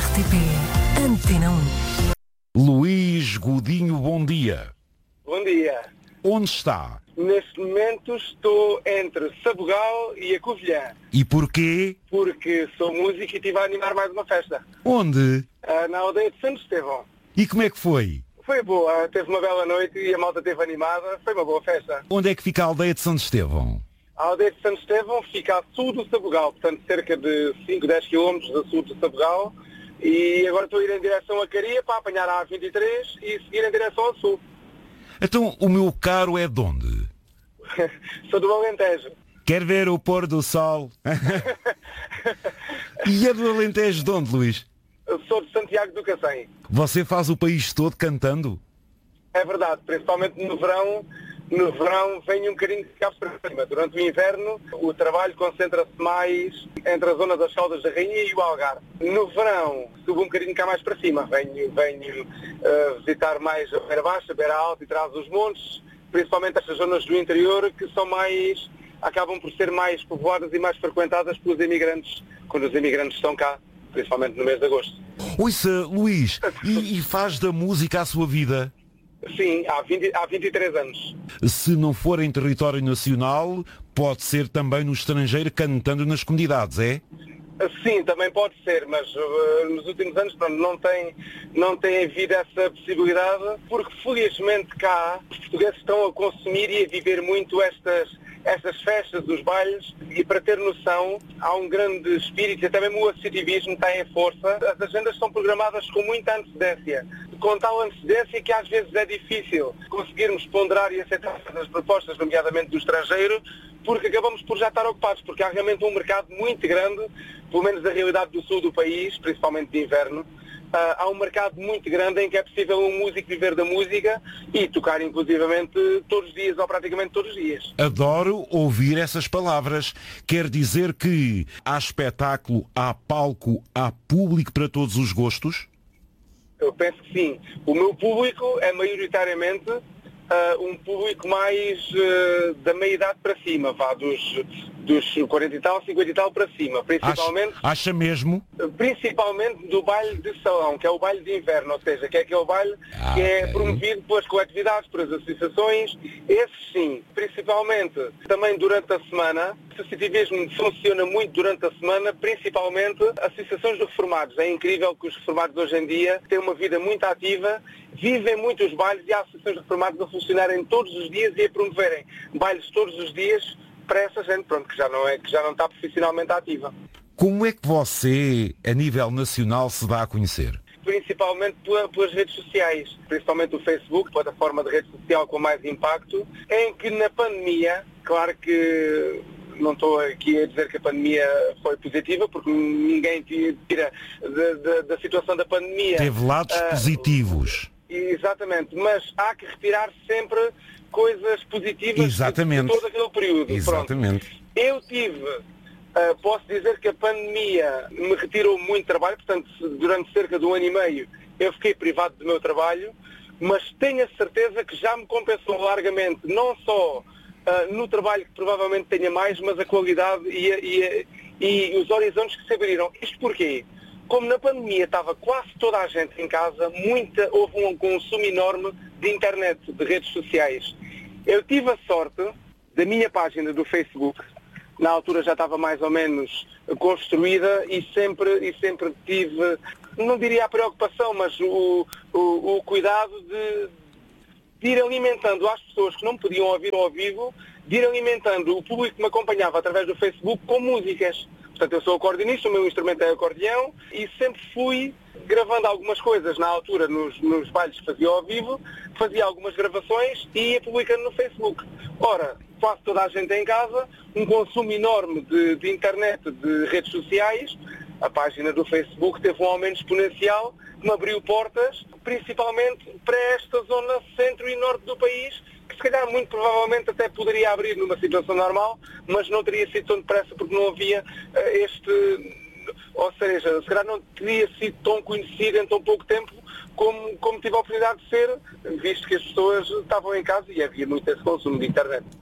RTP Antena 1. Luís Godinho, bom dia. Bom dia. Onde está? Neste momento estou entre Sabugal e a Covilhã. E porquê? Porque sou músico e estive a animar mais uma festa. Onde? Na aldeia de Santo Estevão. E como é que foi? Foi boa, teve uma bela noite e a malta esteve animada. Foi uma boa festa. Onde é que fica a aldeia de Santo Estevão? A aldeia de Santo Estevão fica a sul do Sabugal, portanto cerca de 5, 10 km a sul do Sabugal. E agora estou a ir em direção a Caria para apanhar a A23 e seguir em direção ao sul. Então o meu caro é de onde? Sou do Alentejo. Quer ver o pôr do sol? E é do Alentejo de onde, Luís? Eu sou de Santiago do Cacém. Você faz o país todo cantando? É verdade, principalmente no verão. No verão vem um bocadinho de cabo para cima. Durante o inverno o trabalho concentra-se mais entre a zona das Caldas da Rainha e o Algarve. No verão subo um bocadinho cá mais para cima. Venho visitar mais a Beira Baixa, a Beira Alta e trás os montes, principalmente estas zonas do interior que são mais, acabam por ser mais povoadas e mais frequentadas pelos imigrantes, quando os imigrantes estão cá, principalmente no mês de agosto. Ouça, Luís, e faz da música a sua vida? Sim, há 23 anos. Se não for em território nacional, pode ser também no estrangeiro cantando nas comunidades, é? Sim, também pode ser, mas nos últimos anos não tem havido essa possibilidade, porque felizmente cá os portugueses estão a consumir e a viver muito estas festas, os bailes, e para ter noção, há um grande espírito, até mesmo o associativismo está em força. As agendas são programadas com muita antecedência, com tal antecedência que às vezes é difícil conseguirmos ponderar e aceitar as propostas, nomeadamente do estrangeiro, porque acabamos por já estar ocupados, porque há realmente um mercado muito grande, pelo menos a realidade do sul do país, principalmente de inverno. Há um mercado muito grande em que é possível um músico viver da música e tocar inclusivamente todos os dias ou praticamente todos os dias. Adoro ouvir essas palavras. Quer dizer que há espetáculo, há palco, há público para todos os gostos? Eu penso que sim. O meu público é maioritariamente um público mais da meia-idade para cima, dos 40 e tal, 50 e tal para cima, principalmente... Acha mesmo? Principalmente do baile de salão, que é o baile de inverno, ou seja, que é aquele baile que é promovido pelas coletividades, pelas associações, esses sim, principalmente também durante a semana. O associativismo funciona muito durante a semana, principalmente associações de reformados. É incrível que os reformados hoje em dia têm uma vida muito ativa, vivem muito os bailes e há associações de reformados a funcionarem todos os dias e a promoverem bailes todos os dias para essa gente, pronto, que já não está profissionalmente ativa. Como é que você, a nível nacional, se dá a conhecer? Principalmente pelas redes sociais, principalmente o Facebook, plataforma de rede social com mais impacto, em que na pandemia, claro que não estou aqui a dizer que a pandemia foi positiva, porque ninguém tira da situação da pandemia. Teve lados positivos. Exatamente, mas há que retirar sempre coisas positivas de todo aquele período. Exatamente. Pronto. Eu tive, posso dizer que a pandemia me retirou muito trabalho, portanto, durante cerca de 1 ano e meio eu fiquei privado do meu trabalho, mas tenho a certeza que já me compensou largamente, não só no trabalho que provavelmente tenha mais, mas a qualidade e os horizontes que se abriram. Isto porquê? Como na pandemia estava quase toda a gente em casa, houve um consumo enorme de internet, de redes sociais. Eu tive a sorte da minha página do Facebook, na altura já estava mais ou menos construída e sempre tive, não diria a preocupação, mas o cuidado de ir alimentando as pessoas que não podiam ouvir ao vivo, de ir alimentando o público que me acompanhava através do Facebook com músicas. Portanto, eu sou acordeonista, o meu instrumento é acordeão e sempre fui gravando algumas coisas na altura nos bailes que fazia ao vivo, fazia algumas gravações e ia publicando no Facebook. Ora, quase toda a gente em casa, um consumo enorme de internet, de redes sociais, a página do Facebook teve um aumento exponencial que me abriu portas, principalmente para esta zona centro e norte do país, que se calhar muito provavelmente até poderia abrir numa situação normal, mas não teria sido tão depressa porque não havia ou seja, se calhar não teria sido tão conhecido em tão pouco tempo como tive a oportunidade de ser, visto que as pessoas estavam em casa e havia muito esse consumo de internet.